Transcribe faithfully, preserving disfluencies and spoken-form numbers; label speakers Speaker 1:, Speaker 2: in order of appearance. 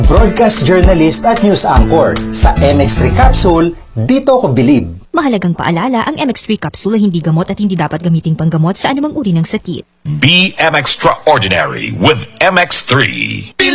Speaker 1: Broadcast journalist at news anchor sa M X three Capsule, dito ko bilib.
Speaker 2: Mahalagang paalala, ang M X three capsule ay hindi gamot at hindi dapat gamiting panggamot sa anumang uri ng sakit.
Speaker 3: Be M X Extraordinary with M X three.